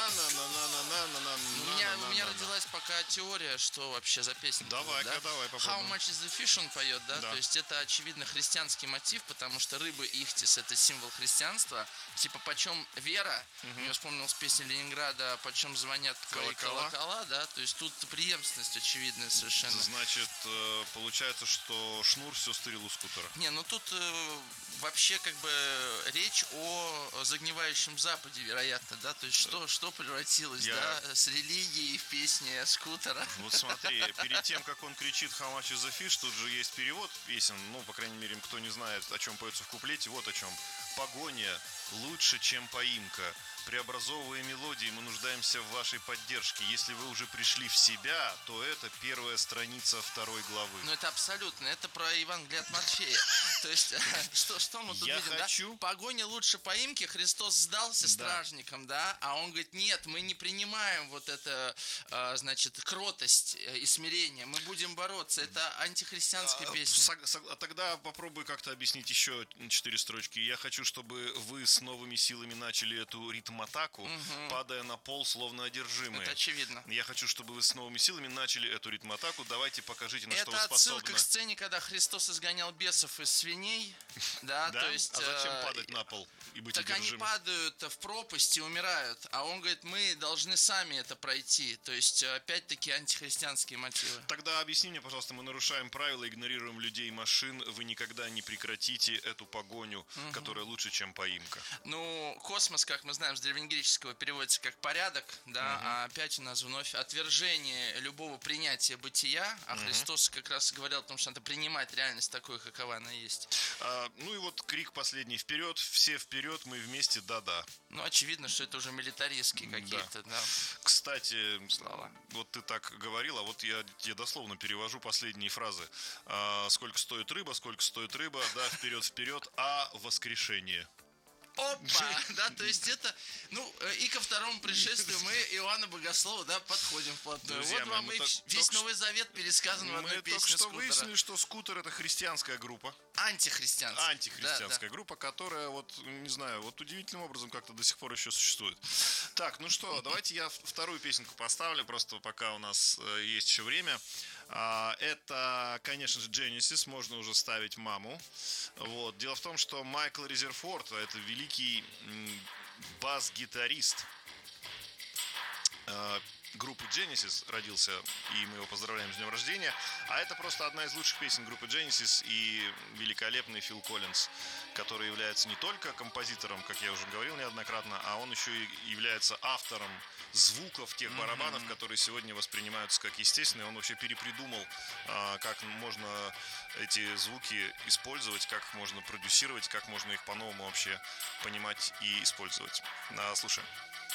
У меня родилась пока теория, что вообще за песня. Давай-ка, да? давай How попробуем. much is the fish он поет, да? Да. То есть это очевидно христианский мотив, потому что рыба ихтис это символ христианства. Типа почем вера, я вспомнил с песни Ленинграда, почем звонят твои колокола, да? То есть тут преемственность очевидная совершенно. Значит, получается, что шнур все стырил у скутера. Не, ну тут вообще как бы речь о загнивающем Западе, вероятно, да? То есть что превратилось, да, с религией в песне скутера. Вот смотри, перед тем, как он кричит «How much is the fish», тут же есть перевод песен, ну, по крайней мере, кто не знает, о чем поется в куплете, вот о чем. Погоня лучше, чем поимка. Преобразовывая мелодии, мы нуждаемся в вашей поддержке. Если вы уже пришли в себя, то это первая страница 2 главы. Ну это абсолютно, это про Евангелие от Матфея. То есть, что мы тут видим, хочу... да? Погоня лучше поимки, Христос сдался стражникам, да? А он говорит, нет, мы не принимаем вот это, значит, кротость и смирение, мы будем бороться. Это антихристианская песня. Тогда попробуй как-то объяснить еще 4 строчки. Я хочу, чтобы вы с новыми силами начали эту ритм-атаку, падая на пол, словно одержимые. Это очевидно. Я хочу, чтобы вы с новыми силами начали эту ритм-атаку. Давайте покажите, на что вы Это способны. отсылка к сцене, когда Христос изгонял бесов из свиней. Да, да? То есть, а зачем падать на пол и быть так одержимым? они падают в пропасть и умирают. А он говорит, мы должны сами это пройти. То есть, опять-таки, антихристианские мотивы. Тогда объясни мне, пожалуйста, мы нарушаем правила, игнорируем людей и машин. Вы никогда не прекратите эту погоню, которая лучше, чем поимка. Ну, космос, как мы знаем, с древнегреческого переводится как порядок, да, а опять у нас вновь отвержение любого принятия бытия, а Христос как раз говорил о том, что надо принимать реальность такой, какова она есть. Ну и вот крик последний: вперед, все вперед, мы вместе, да-да. Ну, очевидно, что это уже милитаристские какие-то, да. Кстати, слова. Вот ты так говорил, а вот я тебе дословно перевожу последние фразы. Сколько стоит рыба, да, вперед, вперед, а воскрешение. Опа! Да, то есть это, ну, и ко второму пришествию мы Иоанна Богослова, да, подходим вплотную. Друзья вот вам и весь Новый Завет пересказан в одной песне только что Скутера. выяснили, что Скутер — это христианская группа. Антихристианская группа, которая, вот, не знаю, вот удивительным образом как-то до сих пор еще существует. Так, ну что, давайте я вторую песенку поставлю, просто пока у нас есть еще время. Это, конечно же, Genesis, можно уже ставить маму. Вот. Дело в том, что Майкл Резерфорд — это великий бас-гитарист группы Genesis, родился, и мы его поздравляем с днем рождения. А это просто одна из лучших песен группы Genesis и великолепный Фил Коллинз, который является не только композитором, как я уже говорил неоднократно, а он еще и является автором звуков тех барабанов, которые сегодня воспринимаются как естественные. Он вообще перепридумал, как можно эти звуки использовать, как их можно продюсировать, как можно их по-новому вообще понимать и использовать. Слушаем.